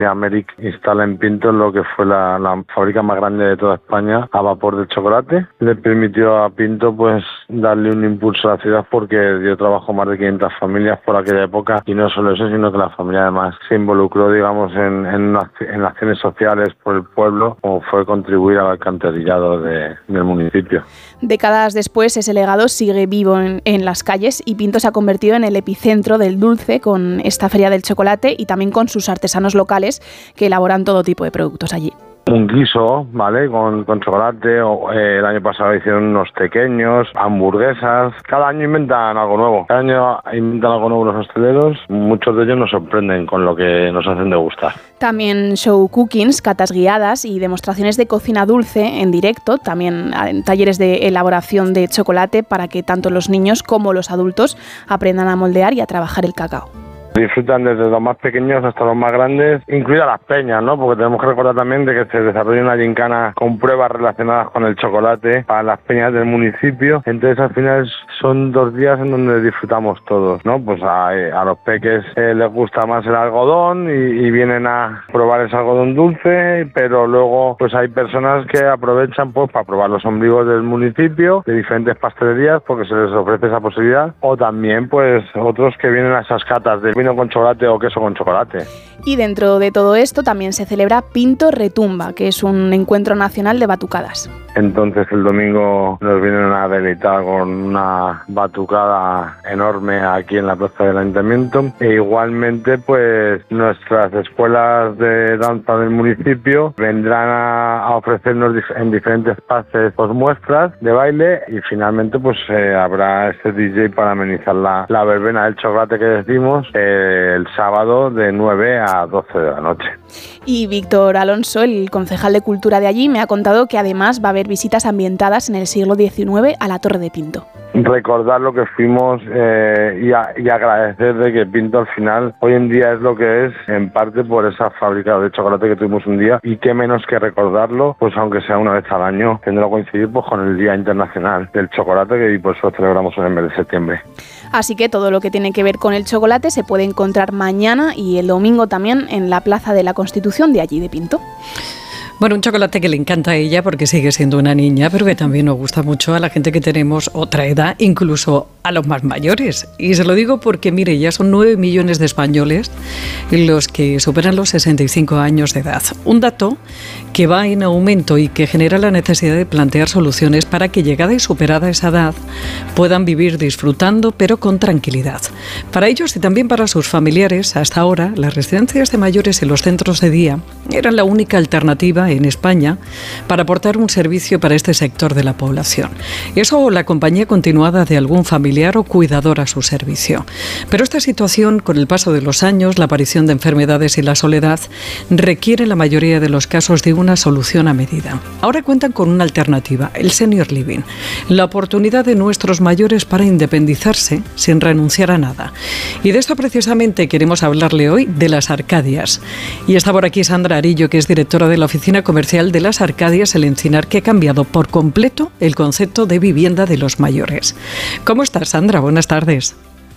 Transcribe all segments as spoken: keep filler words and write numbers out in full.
Americ instala en Pinto lo que fue la, la fábrica más grande de toda España a vapor de chocolate. Le permitió a Pinto pues darle un impulso a la ciudad porque dio trabajo a más de quinientas familias por aquella época, y no solo eso, sino que la familia además se involucró, digamos, en, en, en acciones sociales por el pueblo, como fue contribuir al alcantarillado de, del municipio. Décadas después, ese legado sigue vivo en, en las calles, y Pinto se ha convertido en el epicentro del dulce con esta feria del chocolate y también con sus artesanos locales que elaboran todo tipo de productos allí. Un guiso, ¿vale? Con, con chocolate. O, eh, el año pasado hicieron unos pequeños, hamburguesas. Cada año inventan algo nuevo. Cada año inventan algo nuevo los hosteleros. Muchos de ellos nos sorprenden con lo que nos hacen degustar. También show cookings, catas guiadas y demostraciones de cocina dulce en directo. También en talleres de elaboración de chocolate para que tanto los niños como los adultos aprendan a moldear y a trabajar el cacao. Disfrutan desde los más pequeños hasta los más grandes, incluidas las peñas, ¿no? Porque tenemos que recordar también de que se desarrolla una gincana con pruebas relacionadas con el chocolate para las peñas del municipio. Entonces, al final son dos días en donde disfrutamos todos, ¿no? Pues a, a los peques eh, les gusta más el algodón y, y vienen a probar ese algodón dulce, pero luego pues hay personas que aprovechan pues para probar los ombligos del municipio, de diferentes pastelerías, porque se les ofrece esa posibilidad, o también pues otros que vienen a esas catas de vino con chocolate o queso con chocolate. Y dentro de todo esto también se celebra Pinto Retumba, que es un encuentro nacional de batucadas. Entonces el domingo nos vienen a deleitar con una batucada enorme aquí en la plaza del Ayuntamiento, e igualmente pues nuestras escuelas de danza del municipio vendrán a, a ofrecernos dif- en diferentes pases pues muestras de baile, y finalmente pues eh, habrá este D J para amenizar la, la verbena del chocolate que decimos eh, el sábado de nueve a doce de la noche. Y Víctor Alonso, el concejal de Cultura de allí, me ha contado que además va a haber visitas ambientadas en el siglo diecinueve a la Torre de Pinto. Recordar lo que fuimos eh, y, a, y agradecer de que Pinto al final hoy en día es lo que es, en parte por esa fábrica de chocolate que tuvimos un día, y qué menos que recordarlo, pues aunque sea una vez al año, tendrá que coincidir pues con el Día Internacional del Chocolate, que por eso celebramos en el mes de septiembre. Así que todo lo que tiene que ver con el chocolate se puede encontrar mañana y el domingo también en la Plaza de la Constitución de allí de Pinto. Bueno, un chocolate que le encanta a ella porque sigue siendo una niña, pero que también nos gusta mucho a la gente que tenemos otra edad, incluso a los más mayores. Y se lo digo porque, mire, ya son nueve millones de españoles los que superan los sesenta y cinco años de edad. Un dato que va en aumento y que genera la necesidad de plantear soluciones para que, llegada y superada esa edad, puedan vivir disfrutando, pero con tranquilidad. Para ellos y también para sus familiares, hasta ahora, las residencias de mayores en los centros de día eran la única alternativa en España para aportar un servicio para este sector de la población. Eso o la compañía continuada de algún familiar o cuidador a su servicio. Pero esta situación, con el paso de los años, la aparición de enfermedades y la soledad, requiere en la mayoría de los casos de una solución a medida. Ahora cuentan con una alternativa, el Senior Living, la oportunidad de nuestros mayores para independizarse sin renunciar a nada. Y de esto precisamente queremos hablarle hoy, de las Arcadias. Y está por aquí Sandra Arillo, que es directora de la Oficina Comercial de las Arcadias El Encinar, que ha cambiado por completo el concepto de vivienda de los mayores. ¿Cómo estás, Sandra? Buenas tardes.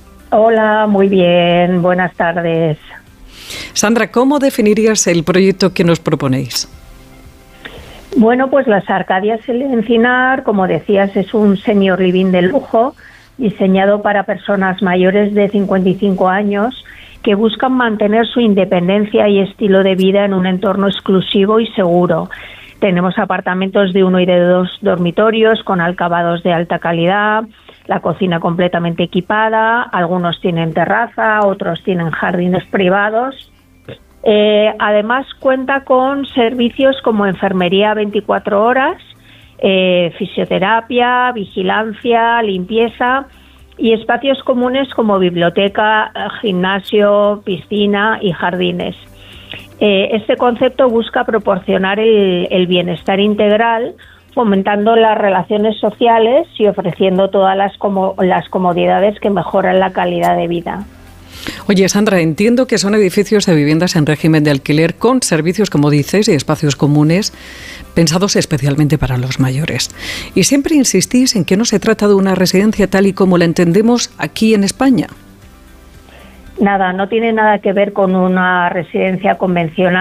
Hola, muy bien. Buenas tardes. Sandra, ¿cómo definirías el proyecto que nos proponéis? Bueno, pues las Arcadias El Encinar, como decías, es un senior living de lujo diseñado para personas mayores de cincuenta y cinco años que buscan mantener su independencia y estilo de vida en un entorno exclusivo y seguro. Tenemos apartamentos de uno y de dos dormitorios con acabados de alta calidad, la cocina completamente equipada, algunos tienen terraza, otros tienen jardines privados. Eh, además cuenta con servicios como enfermería veinticuatro horas, eh, fisioterapia, vigilancia, limpieza y espacios comunes como biblioteca, gimnasio, piscina y jardines. Eh, este concepto busca proporcionar el, el bienestar integral, fomentando las relaciones sociales y ofreciendo todas las, como, las comodidades que mejoran la calidad de vida. Oye, Sandra, entiendo que son edificios de viviendas en régimen de alquiler con servicios, como dices, y espacios comunes pensados especialmente para los mayores. Y siempre insistís en que no se trata de una residencia tal y como la entendemos aquí en España. Nada, no tiene nada que ver con una residencia convencional.